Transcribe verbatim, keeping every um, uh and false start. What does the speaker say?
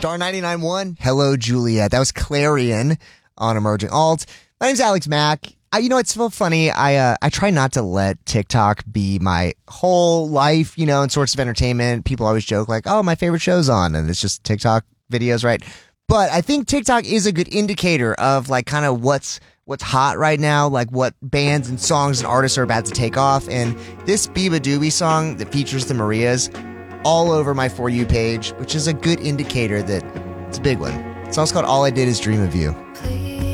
Star ninety-nine point one, Hello Juliet. That was Clarion on Emerging Alt. My name's Alex Mack. I, you know, it's so funny. I uh, I try not to let TikTok be my whole life, you know, and source of entertainment. People always joke like, oh, my favorite show's on, and it's just TikTok videos, right? But I think TikTok is a good indicator of like kind of what's what's hot right now, like what bands and songs and artists are about to take off. And this Biba Doobie song that features the Marias all over my For You page, which is a good indicator that it's a big one. It's also called All I Did Is Dream of You.